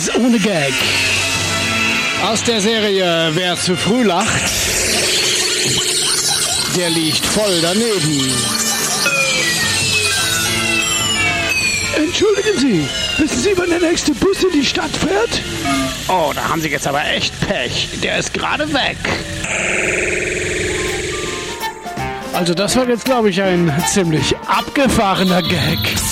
Ohne Gag. Aus der Serie Wer zu früh lacht, der liegt voll daneben. Entschuldigen Sie, wissen Sie, wann der nächste Bus in die Stadt fährt? Oh, da haben Sie jetzt aber echt Pech. Der ist gerade weg. Also das war jetzt, glaube ich, ein ziemlich abgefahrener Gag.